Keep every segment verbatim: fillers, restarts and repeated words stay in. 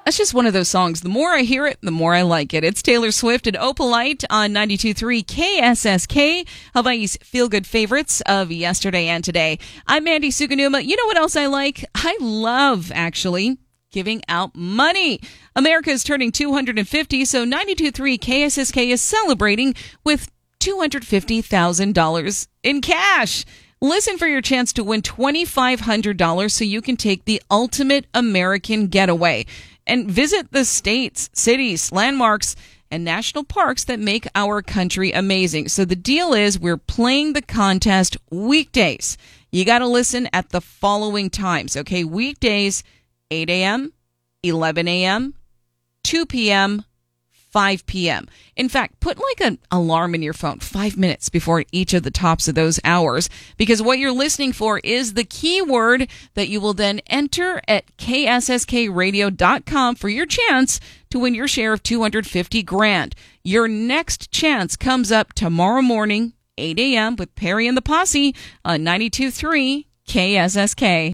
That's just one of those songs. The more I hear it, the more I like it. It's Taylor Swift and Opalite on ninety-two point three K S S K, Hawaii's feel-good favorites of yesterday and today. I'm Mandy Suganuma. You know what else I like? I love, actually, giving out money. America is turning two hundred fifty, so ninety-two point three K S S K is celebrating with two hundred fifty thousand dollars in cash. Listen for your chance to win twenty-five hundred dollars so you can take the ultimate American getaway and visit the states, cities, landmarks, and national parks that make our country amazing. So the deal is we're playing the contest weekdays. You got to listen at the following times, okay? Weekdays, eight a.m., eleven a.m., two p.m., five p.m. In fact, put like an alarm in your phone five minutes before each of the tops of those hours, because what you're listening for is the keyword that you will then enter at K S S K radio dot com for your chance to win your share of two hundred fifty grand. Your next chance comes up tomorrow morning, eight a.m. with Perry and the Posse on ninety-two point three K S S K.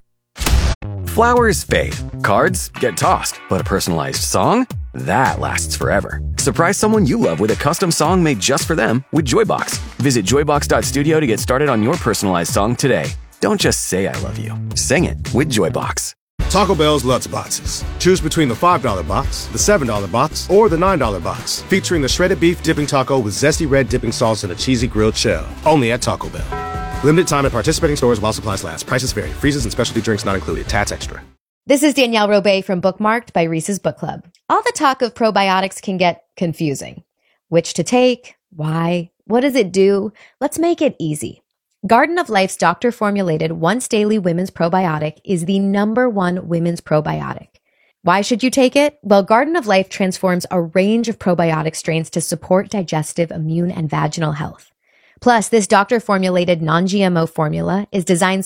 Flowers fade, cards get tossed, but a personalized song? That lasts forever. Surprise someone you love with a custom song made just for them with Joybox. Visit joybox dot studio to get started on your personalized song today. Don't just say I love you. Sing it with Joybox. Taco Bell's Lutz Boxes. Choose between the five dollar box, the seven dollar box, or the nine dollar box, featuring the shredded beef dipping taco with zesty red dipping sauce and a cheesy grilled shell. Only at Taco Bell. Limited time at participating stores while supplies last. Prices vary. Freezes and specialty drinks not included. Tats extra. This is Danielle Robay from Bookmarked by Reese's Book Club. All the talk of probiotics can get confusing. Which to take? Why? What does it do? Let's make it easy. Garden of Life's doctor-formulated once-daily women's probiotic is the number one women's probiotic. Why should you take it? Well, Garden of Life transforms a range of probiotic strains to support digestive, immune, and vaginal health. Plus, this doctor-formulated non-G M O formula is designed